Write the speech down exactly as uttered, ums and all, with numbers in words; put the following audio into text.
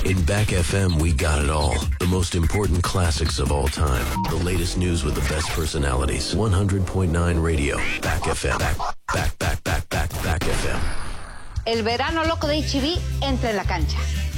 In Back F M, we got it all. The most important classics of all time. The latest news with the best personalities. one hundred point nine Radio. Back F M. Back, back, back, back, back, Back F M. El verano loco de H B entra en la cancha.